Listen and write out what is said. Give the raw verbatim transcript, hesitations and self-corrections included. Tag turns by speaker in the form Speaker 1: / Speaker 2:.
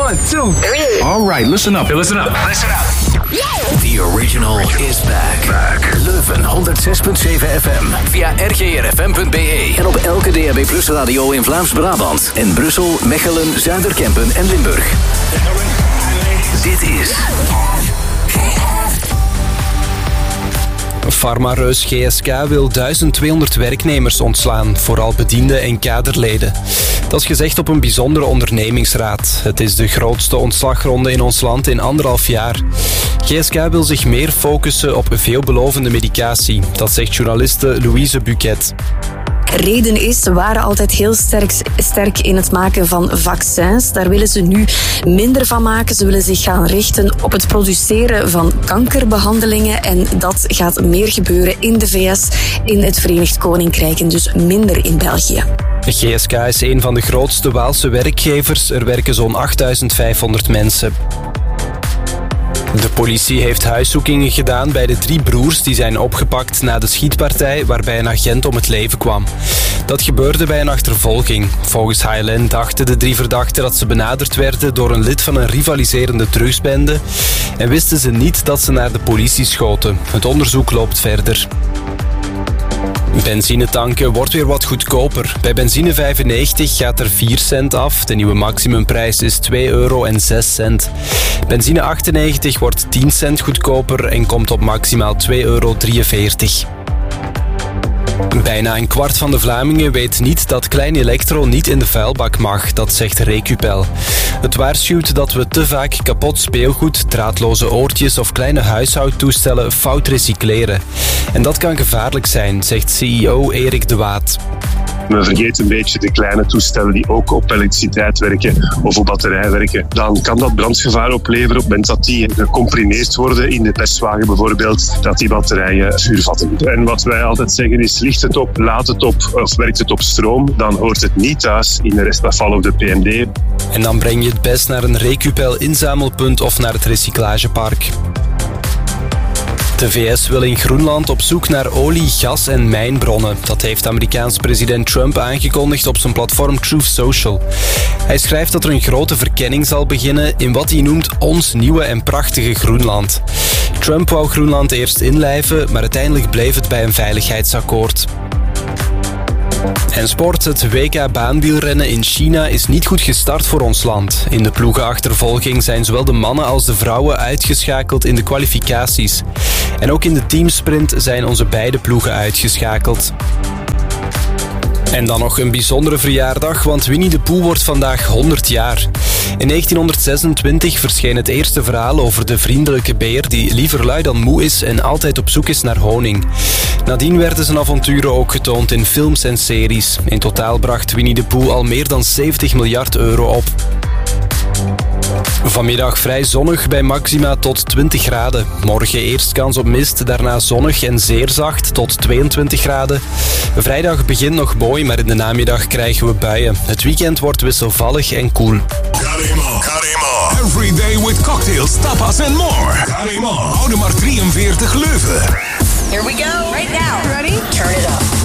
Speaker 1: One, two, three. All right, listen up. Hey, listen up. Listen up.
Speaker 2: The original is back. back. Leuven honderd zes punt zeven F M. Via r g r f m punt b e. En op elke D A B Plus radio in Vlaams-Brabant. En Brussel, Mechelen, Zuiderkempen en Limburg. Dit is...
Speaker 3: Pharmareus G S K wil duizend tweehonderd werknemers ontslaan, vooral bedienden en kaderleden. Dat is gezegd op een bijzondere ondernemingsraad. Het is de grootste ontslagronde in ons land in anderhalf jaar. G S K wil zich meer focussen op veelbelovende medicatie. Dat zegt journaliste Louise Buquet.
Speaker 4: Reden is, ze waren altijd heel sterk, sterk in het maken van vaccins. Daar willen ze nu minder van maken. Ze willen zich gaan richten op het produceren van kankerbehandelingen. En dat gaat meer gebeuren in de V S, in het Verenigd Koninkrijk en dus minder in België.
Speaker 3: G S K is een van de grootste Waalse werkgevers. Er werken zo'n achtduizend vijfhonderd mensen. De politie heeft huiszoekingen gedaan bij de drie broers die zijn opgepakt na de schietpartij waarbij een agent om het leven kwam. Dat gebeurde bij een achtervolging. Volgens H L N dachten de drie verdachten dat ze benaderd werden door een lid van een rivaliserende drugsbende en wisten ze niet dat ze naar de politie schoten. Het onderzoek loopt verder. Benzinetanken wordt weer wat goedkoper. Bij benzine vijfennegentig gaat er vier cent af. De nieuwe maximumprijs is twee euro en zes cent. Benzine achtennegentig wordt tien cent goedkoper en komt op maximaal twee euro drieënveertig. Bijna een kwart van de Vlamingen weet niet dat klein elektro niet in de vuilbak mag, dat zegt Recupel. Het waarschuwt dat we te vaak kapot speelgoed, draadloze oortjes of kleine huishoudtoestellen fout recycleren. En dat kan gevaarlijk zijn, zegt C E O Erik de Waat.
Speaker 5: We vergeten een beetje de kleine toestellen die ook op elektriciteit werken of op batterij werken. Dan kan dat brandgevaar opleveren op het moment dat die gecomprimeerd worden in de perswagen bijvoorbeeld, dat die batterijen vuur vatten. En wat wij altijd zeggen is, ligt het op, laat het op of werkt het op stroom, dan hoort het niet thuis in de restafval of de P M D.
Speaker 3: En dan breng je het best naar een Recupel inzamelpunt of naar het recyclagepark. De V S wil in Groenland op zoek naar olie, gas en mijnbronnen. Dat heeft Amerikaans president Trump aangekondigd op zijn platform Truth Social. Hij schrijft dat er een grote verkenning zal beginnen in wat hij noemt ons nieuwe en prachtige Groenland. Trump wou Groenland eerst inlijven, maar uiteindelijk bleef het bij een veiligheidsakkoord. En sport, het W K baanwielrennen in China is niet goed gestart voor ons land. In de ploegenachtervolging zijn zowel de mannen als de vrouwen uitgeschakeld in de kwalificaties. En ook in de teamsprint zijn onze beide ploegen uitgeschakeld. En dan nog een bijzondere verjaardag, want Winnie de Pooh wordt vandaag honderd jaar. In negentienhonderdzesentwintig verscheen het eerste verhaal over de vriendelijke beer die liever lui dan moe is en altijd op zoek is naar honing. Nadien werden zijn avonturen ook getoond in films en series. In totaal bracht Winnie de Pooh al meer dan zeventig miljard euro op. Vanmiddag vrij zonnig bij maxima tot twintig graden. Morgen eerst kans op mist, daarna zonnig en zeer zacht tot tweeëntwintig graden. Vrijdag begint nog mooi, maar in de namiddag krijgen we buien. Het weekend wordt wisselvallig en koel.
Speaker 6: Karima, Karima. Every day with cocktails, tapas and more. Karima. Oude maar drieënveertig Leuven.
Speaker 7: Here we go. Right now. Ready? Turn it up.